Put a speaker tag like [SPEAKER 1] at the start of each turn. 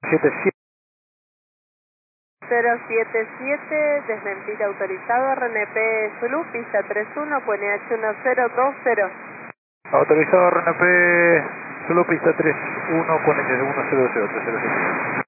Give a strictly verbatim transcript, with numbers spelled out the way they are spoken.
[SPEAKER 1] siete siete.
[SPEAKER 2] cero siete siete, desmentir autorizado, R N P Zulu, pista tres uno, Q N H uno cero dos cero.
[SPEAKER 1] Autorizado R N P, solo pista tres uno, con el uno cero cero tres cero siete.